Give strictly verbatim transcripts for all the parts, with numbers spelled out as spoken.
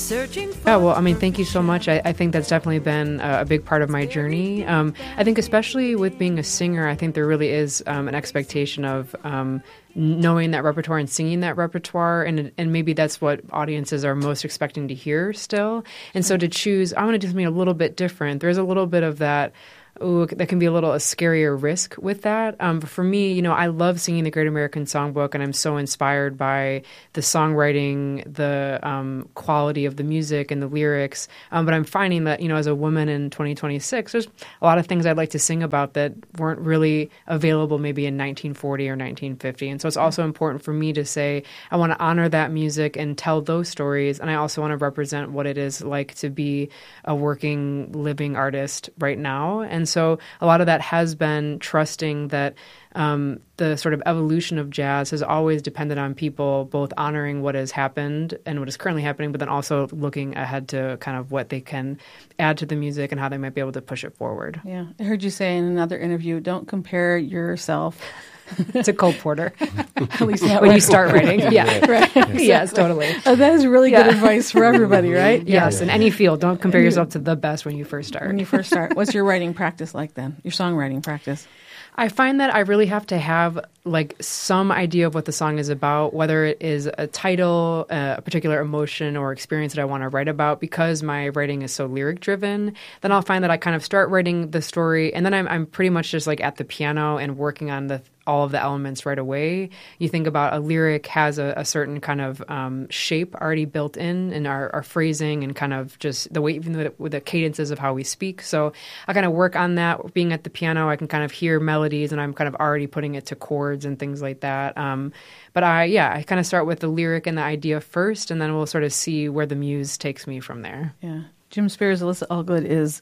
searching for... Yeah, well, I mean, thank you so much. I, I think that's definitely been a, a big part of my journey. Um, I think especially with being a singer, I think there really is um, an expectation of um, knowing that repertoire and singing that repertoire, and and maybe that's what audiences are most expecting to hear still. And so to choose, I want to do something a little bit different. There's a little bit of that. Ooh, that can be a little a scarier risk with that. Um, but for me, you know, I love singing the Great American Songbook, and I'm so inspired by the songwriting, the um, quality of the music and the lyrics. Um, but I'm finding that, you know, as a woman in twenty twenty-six, there's a lot of things I'd like to sing about that weren't really available maybe in nineteen forty or nineteen fifty. And so it's also important for me to say, I want to honor that music and tell those stories. And I also want to represent what it is like to be a working, living artist right now. And so a lot of that has been trusting that um, the sort of evolution of jazz has always depended on people both honoring what has happened and what is currently happening, but then also looking ahead to kind of what they can add to the music and how they might be able to push it forward. Yeah. I heard you say in another interview, don't compare yourself to Cole Porter. At least not when right. you start writing. Yeah. Right. Exactly. Yes, totally. Oh, that is really Yeah. good advice for everybody, right? Yes, Yeah. in any field. Don't compare yourself to the best when you first start. When you first start. What's your writing practice like then? Your songwriting practice? I find that I really have to have like some idea of what the song is about, whether it is a title, uh, a particular emotion or experience that I want to write about. Because my writing is so lyric driven, then I'll find that I kind of start writing the story, and then I'm I'm pretty much just like at the piano and working on the all of the elements right away. You think about a lyric has a, a certain kind of um, shape already built in in our, our phrasing and kind of just the way, even with, with the cadences of how we speak. So I kind of work on that. Being at the piano, I can kind of hear melodies, and I'm kind of already putting it to chords and things like that. Um, but I, yeah, I kind of start with the lyric and the idea first, and then we'll sort of see where the muse takes me from there. Yeah. Jim Spears, Alyssa Allgood is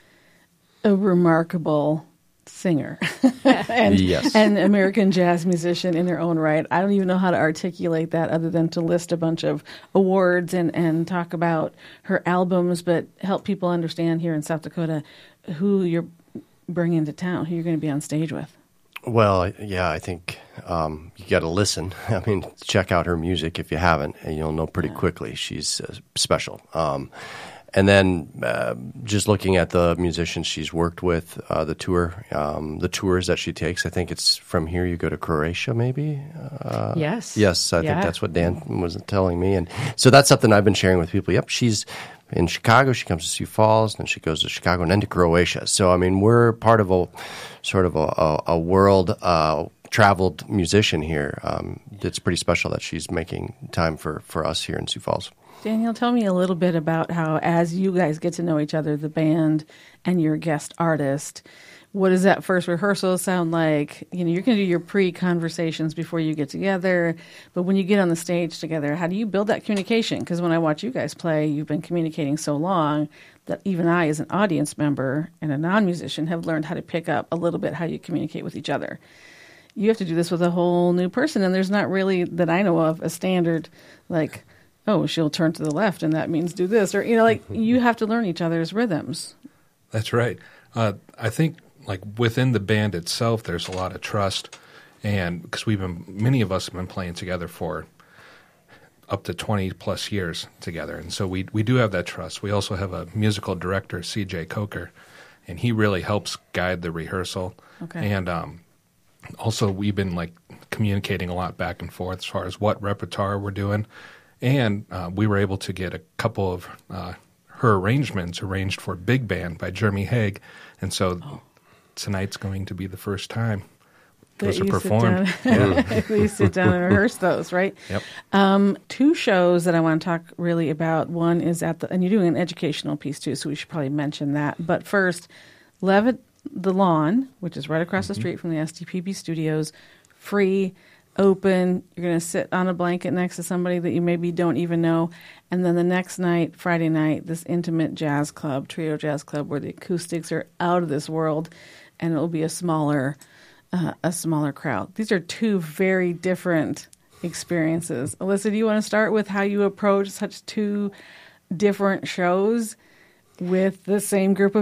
a remarkable singer and, yes. and American jazz musician in her own right. I don't even know how to articulate that other than to list a bunch of awards and, and talk about her albums, but help people understand here in South Dakota who you're bringing to town, who you're going to be on stage with. Well, yeah, I think um, you got to listen. I mean, check out her music if you haven't, and you'll know pretty Yeah. quickly she's uh, special. Um, and then uh, just looking at the musicians she's worked with, uh, the tour, um, the tours that she takes. I think it's from here you go to Croatia, maybe. Uh, Yes. Yes, I Yeah. think that's what Dan was telling me, and so that's something I've been sharing with people. Yep, she's in Chicago. She comes to Sioux Falls, then she goes to Chicago, and then to Croatia. So I mean, we're part of a sort of a, a, a world uh, traveled musician here. Um, it's pretty special that she's making time for, for us here in Sioux Falls. Daniel, tell me a little bit about how, as you guys get to know each other, the band and your guest artist, what does that first rehearsal sound like? You know, you're going to do your pre-conversations before you get together, but when you get on the stage together, how do you build that communication? Because when I watch you guys play, you've been communicating so long that even I, as an audience member and a non-musician, have learned how to pick up a little bit how you communicate with each other. You have to do this with a whole new person, and there's not really, that I know of, a standard, like, oh, she'll turn to the left, and that means do this. Or, you know, like, you have to learn each other's rhythms. That's right. Uh, I think, like, within the band itself, there's a lot of trust, and because we've been, many of us have been playing together for up to twenty plus years together, and so we we do have that trust. We also have a musical director, C J Coker, and he really helps guide the rehearsal. Okay. And um, also, we've been like communicating a lot back and forth as far as what repertoire we're doing, and uh, we were able to get a couple of uh, her arrangements arranged for big band by Jeremy Haig, and so Oh. tonight's going to be the first time That those are you sit performed. down- we sit down and rehearse those, right? Yep. Um, two shows that I want to talk really about. One is at the, and you're doing an educational piece too, so we should probably mention that. But first, Levitt the Lawn, which is right across the street from the S D P B studios, free, open. You're going to sit on a blanket next to somebody that you maybe don't even know. And then the next night, Friday night, this intimate jazz club, trio jazz club, where the acoustics are out of this world, and it will be a smaller Uh, a smaller crowd. These are two very different experiences. Alyssa, do you want to start with how you approach such two different shows with the same group of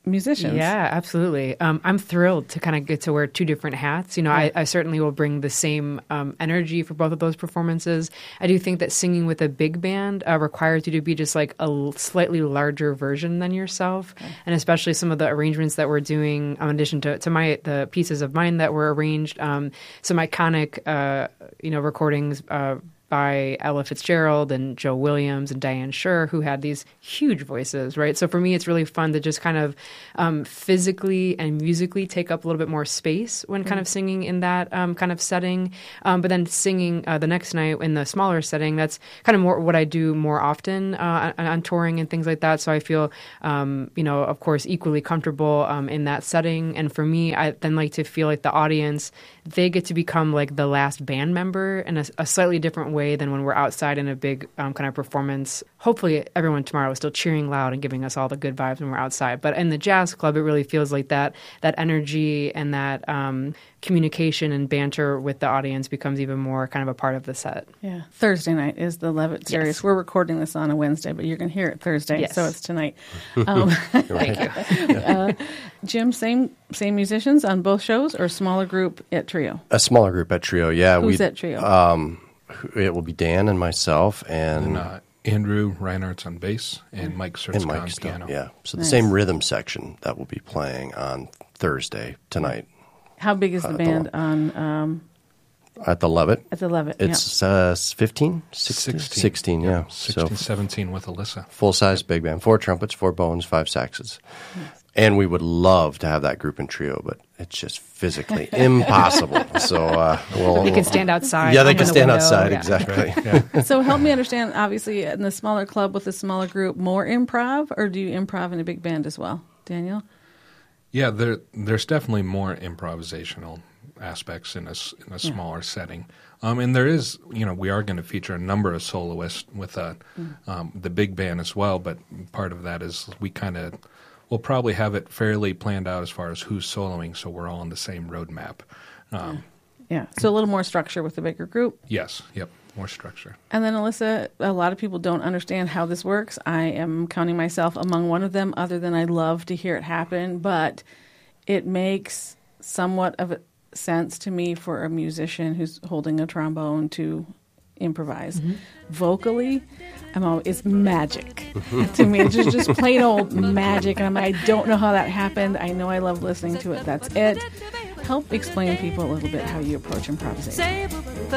musicians. Yeah, absolutely. Um, I'm thrilled to kind of get to wear two different hats. You know, Yeah. I, I certainly will bring the same um, energy for both of those performances. I do think that singing with a big band uh, requires you to be just like a l- slightly larger version than yourself, okay. And especially some of the arrangements that we're doing, in addition to, to my the pieces of mine that were arranged, um, some iconic, uh, you know, recordings. Uh, by Ella Fitzgerald and Joe Williams and Diane Shure, who had these huge voices, right? So for me, it's really fun to just kind of um, physically and musically take up a little bit more space when kind of singing in that um, kind of setting. Um, but then singing uh, the next night in the smaller setting, that's kind of more what I do more often uh, on, on touring and things like that. So I feel, um, you know, of course, equally comfortable um, in that setting. And for me, I then like to feel like the audience, they get to become like the last band member in a, a slightly different way than when we're outside in a big um, kind of performance. Hopefully everyone tomorrow is still cheering loud and giving us all the good vibes when we're outside. But in the jazz club, it really feels like that that energy and that um, communication and banter with the audience becomes even more kind of a part of the set. Yeah. Thursday night is the Levitt series. Yes. We're recording this on a Wednesday, but you're going to hear it Thursday, Yes. so it's tonight. Um, Thank you. uh, Jim, same same musicians on both shows or smaller group at Trio? A smaller group at Trio, yeah. Who's we, at Trio? Um, it will be Dan and myself and... And uh, Andrew Reinhardt's on bass and Mike and Mike Sertzka on still, piano. yeah. So the Nice. same rhythm section that will be playing on Thursday tonight How big is the uh, band on um, at the Levitt. at the Levitt? It's uh, fifteen? sixteen? sixteen. sixteen, yeah. sixteen, So seventeen with Alyssa. full-size big band. Four trumpets, four bones, five saxes. And we would love to have that group in Trio, but it's just physically impossible. So uh, we'll... They can stand outside. Yeah, they open can the stand window, outside, yeah. exactly. Yeah. So help me understand, obviously, in the smaller club with the smaller group, more improv, or do you improv in a big band as well? Daniel? Yeah, there, there's definitely more improvisational aspects in a, s- in a smaller setting. Um, and there is, you know, we are going to feature a number of soloists with uh, um, the big band as well, but part of that is we kind of, we'll probably have it fairly planned out as far as who's soloing, so we're all on the same roadmap. Um, Yeah. So a little more structure with the bigger group. Yes, yep, more structure. And then, Alyssa, a lot of people don't understand how this works. I am counting myself among one of them, other than I love to hear it happen, but it makes somewhat of a sense to me for a musician who's holding a trombone to improvise. Mm-hmm. Vocally, I'm always, it's magic to me. It's just, just plain old magic. And I'm, I don't know how that happened. I know I love listening to it. That's it. Help explain people a little bit how you approach improvisation.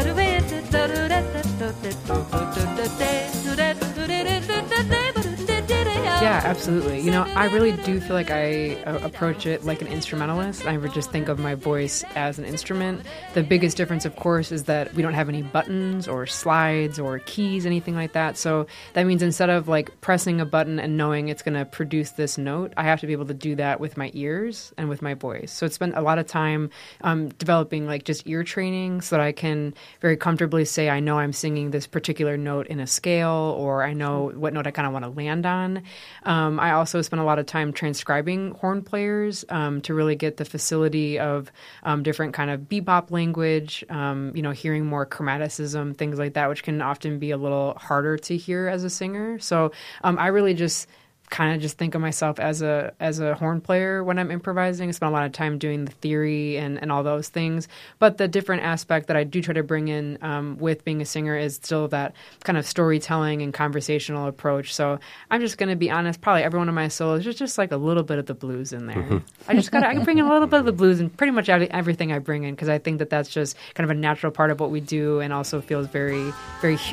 Yeah, absolutely. You know, I really do feel like I uh, approach it like an instrumentalist. I would just think of my voice as an instrument. The biggest difference, of course, is that we don't have any buttons or slides or keys, anything like that. So that means instead of like pressing a button and knowing it's going to produce this note, I have to be able to do that with my ears and with my voice. So it's spent a lot of time um, developing like just ear training so that I can very comfortably say I know I'm singing this particular note in a scale, or I know what note I kind of want to land on. Um, I also spent a lot of time transcribing horn players um, to really get the facility of um, different kind of bebop language, um, you know, hearing more chromaticism, things like that, which can often be a little harder to hear as a singer. So um, I really just kind of just think of myself as a as a horn player when I'm improvising. I spend a lot of time doing the theory and, and all those things. But the different aspect that I do try to bring in um, with being a singer is still that kind of storytelling and conversational approach. So I'm just going to be honest, probably every one of my solos is just like a little bit of the blues in there. Mm-hmm. I just got to I can bring in a little bit of the blues in pretty much everything I bring in, because I think that that's just kind of a natural part of what we do and also feels very, very human.